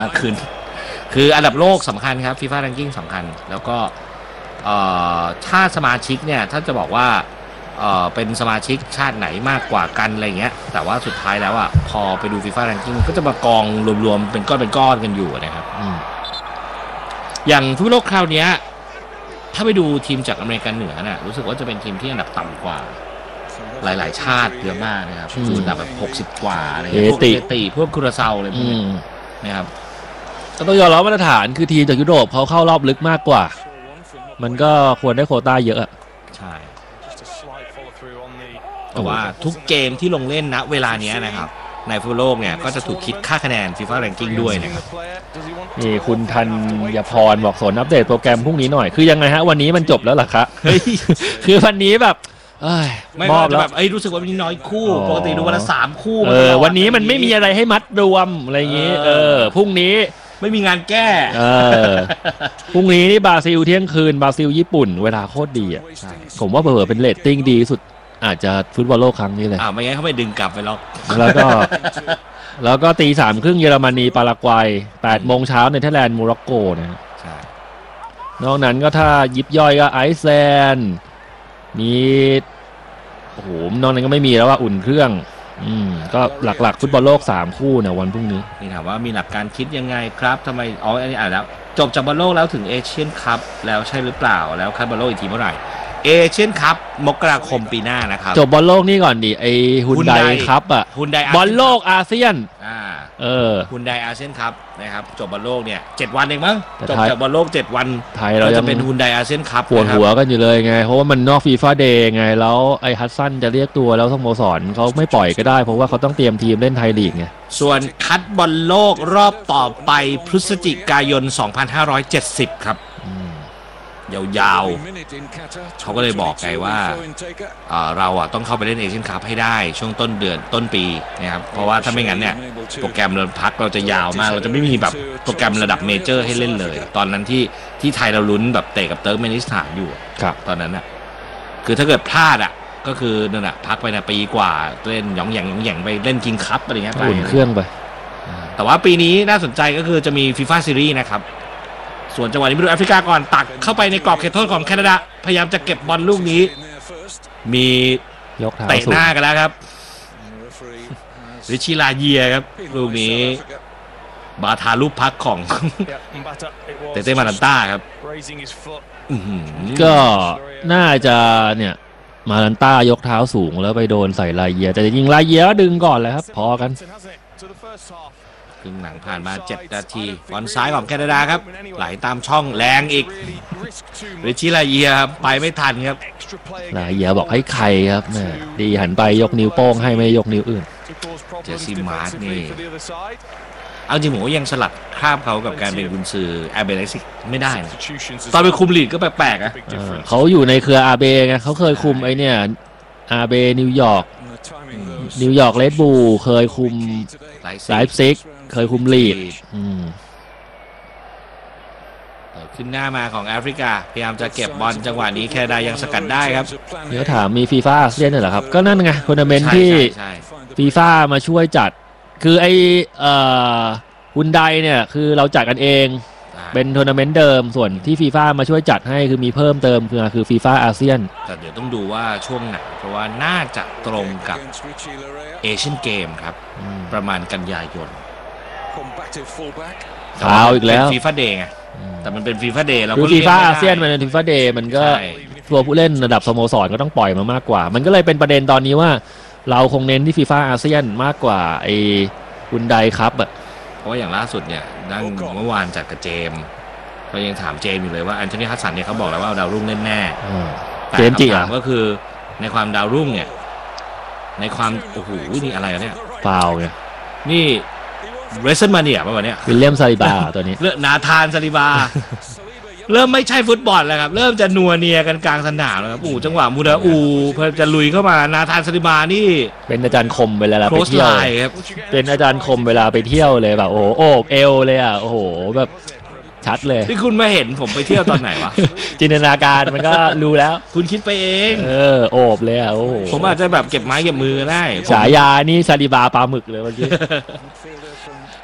คืนคืออันดับโลกสำคัญครับ FIFA Ranking สำคัญแล้วก็ถ้าสมาชิกเนี่ยถ้าจะบอกว่าเป็นสมาชิกชาติไหนมากกว่ากันอะไรเงี้ยแต่ว่าสุดท้ายแล้วอ่ะพอไปดู FIFA Ranking ก็จะมากองรวมๆเป็นก้อนกันอยู่นะครับอย่างฟุตบอลโลกคราวนี้ถ้าไปดูทีมจากอเมริกันเหนือน่ะรู้สึกว่าจะเป็นทีมที่อันดับต่ำกว่าหลายๆชาติเยอะมากนะครับคืออันดับแบบ60กว่าอะไรเงี้ยพวกเอติพวกคูราเซาอะไรพวกนี้นะครับก็ต้องยอมรับมาตรฐานคือทีมจากยุโรปเขาเข้ารอบลึกมากกว่ามันก็ควรได้โควต้าเยอะใช่แต่ว่าทุกเกมที่ลงเล่นณเวลานี้นะครับในฟุตบอลโลกเนี่ยก็จะถูกคิดค่าคะแนน FIFA Ranking ด้วยนะครับนี่คุณธัญพรบอกสนอัปเดตโปรแกรมพรุ่งนี้หน่อยคือยังไงฮะวันนี้มันจบแล้วเหรอคะคือวันนี้แบบไม่มอบแล้วแบบรู้สึกว่าวันนี้น้อยคู่ปกติดูวันละ3คู่วันนี้มันไม่มีอะไรให้มัดรวมอะไรอย่างงี้พรุ่งนี้ไม่มีงานแก้พรุ่งนี้นี่บราซิลเที่ยงคืนบราซิลญี่ปุ่นเวลาโคตรดีอ่ะผมว่าเผื่อเป็นเรตติ้งดีสุดอาจจะฟุตบอลโลกครั้งนี้เลยไม่งั้นเขาไม่ดึงกลับไปหรอกแล้วก็ตี 3:30เยอรมนีปารากวัย 8 โมงเช้าเนเธอร์แลนด์โมร็อกโกนะนอกนั้นก็ถ้ายิบย่อยก็ไอซ์แลนด์มีโอ้โหนอกนั้นก็ไม่มีแล้วว่าอุ่นเครื่องก็หลักๆฟุตบอลโลก3คู่นะวันพรุ่งนี้นี่ถามว่ามีหลักการคิดยังไงครับทำไมอันนี้แล้วจบจากบอลโลกแล้วถึงเอเชียนคัพแล้วใช่หรือเปล่าแล้วคัดบอลโลกอีกทีเมื่อไหร่เอเชียนคัพมกราคมปีหน้านะครับจบบอลโลกนี่ก่อนดิไอฮุนไดคัพอ่ะบอลโลกอาเซียนฮุนไดอาเซียนคัพนะครับจบบอลโลกเนี่ย7วันเองมั้งจบจากบอลโลก7วันไทยเราจะเป็นฮุนไดอาเซียนคัพปวดหัวกันอยู่เลยไงเพราะว่ามันนอกฟีฟ่าเดย์ไงแล้วไอฮัตสันจะเรียกตัวแล้วสโมสรเขาไม่ปล่อยก็ได้เพราะว่าเขาต้องเตรียมทีมเล่นไทยลีกไงส่วนคัดบอลโลกรอบต่อไปพฤศจิกายน2570ครับยาวๆเขาก็เลยบอกไงว่าเราต้องเข้าไปเล่นเอเชียนคัพให้ได้ช่วงต้นปีนะครับเพราะว่าถ้าไม่งั้นเนี่ยโปรแกรมเราพักเราจะยาวมากเราจะไม่มีแบบโปรแกรมระดับเมเจอร์ให้เล่นเลยตอนนั้นที่ไทยเราลุ้นแบบเตะกับเติร์กเมนิสถานอยู่ตอนนั้นน่ะคือถ้าเกิดพลาดก็คือนั่นแหละพักไปนะปีกว่าเล่นหยองแหย่งไปเล่นคิงคัพอะไรเงี้ยอุ่นเครื่องไปแต่ว่าปีนี้น่าสนใจก็คือจะมีฟีฟ่าซีรีส์นะครับส่วนจังหวะนี้ไปดูแอฟริกาก่อนตักเข้าไปในกรอบเขตโทษของแคนาดาพยายามจะเก็บบอลลูกนี้มีเตะหน้ากันแล้วครับริชิลาเยียครับลูกนี้บาทาลูกพักของเต้มารันต้าครับก็น่าจะเนี่ยมารันต้ายกเท้าสูงแล้วไปโดนใส่ลาเยียแต่จริงลาเยียดึงก่อนเลยครับพอกันครึ่งหลังผ่านมา7นาทีบอลซ้ายของแคนาดาครับไหลตามช่องแรงอีกริชิลาเยียไปไม่ทันครับลาเยียบอกให้ใครครับดีหันไปยกนิ้วโป้งให้ไม่ยกนิ้วอื่นเจสซี่มาร์กนี่เอาจริงผมยังสลัดคราบเขากับการเป็นกุนซือแอร์เบเลสิกไม่ได้นะตอนไปคุมลีดก็แปลกๆเขาอยู่ในเครืออาร์เบไงเขาเคยคุมไอเนี่ยอาร์เบนิวยอร์กเรดบูลเคยคุมไลฟ์ซิกเคยคุมลีดขึ้นหน้ามาของแอฟริกาพยายามจะเก็บบอลจังหวะนี้แคนาดายังสกัดได้ครับเดี๋ยวถามมีฟีฟ่าอาเซียนเหรอครับก็นั่นไงทัวร์นาเมนต์ที่ฟีฟ่ามาช่วยจัดคือไอฮุนไดเนี่ยคือเราจัดกันเองเป็นทัวร์นาเมนต์เดิมส่วนที่ฟีฟ่ามาช่วยจัดให้คือมีเพิ่มเติมคือฟีฟ่าอาเซียนแต่เดี๋ยวต้องดูว่าช่วงไหนเพราะว่าน่าจะตรงกับเอเชียนเกมครับประมาณกันยายนข่าวอีกแล้วฟีฟ่าเดย์ไงแต่มันเป็นฟีฟ่าเดย์เราก็ฟีฟ่าอาเซียนมันเป็นฟีฟ่าเดย์มันก็ตัวผู้เล่นระดับสโมสรก็ต้องปล่อยมามากกว่ามันก็เลยเป็นประเด็นตอนนี้ว่าเราคงเน้นที่ฟีฟ่าอาเซียนมากกว่าไอ้ฮุนไดครับเพราะว่าอย่างล่าสุดเนี่ยนั่งเมื่อวานจัดกับเจมก็ยังถามเจมอยู่เลยว่าแอนโทนีฮัสสันเนี่ยเขาบอกแล้วว่าดาวรุ่งแน่เจมจิก็คือในความดาวรุ่งเนี่ยในความโอ้โหนี่อะไรเนี่ยฟาวไงนี่เรสเซนมาเนี่ยประมาณนี้วิลเลียมซาลิบาตัวนี้นาธานซาลิบาเริ่มไม่ใช่ฟุตบอลแล้วครับเริ่มจะนัวเนียกันกลางสนามแล้วครับจังหวะมูดาเพื่อจะลุยเข้ามานาธานซาลิบานี่เป็นอาจารย์คมเวลาไปเที่ยวเป็นอาจารย์คมเวลาไปเที่ยวเลยแบบโอ้โอบเอวเลยอ่ะโอ้โหแบบชัดเลยที่คุณมาเห็นผมไปเที่ยวตอนไหนวะจินตนาการมันก็รู้แล้วคุณคิดไปเองโอบเลยอ่ะโอ้ผมอาจจะแบบเก็บไม้เก็บมือได้ฉายานี่ซาลิบาปลาหมึกเลยเมื่อกี้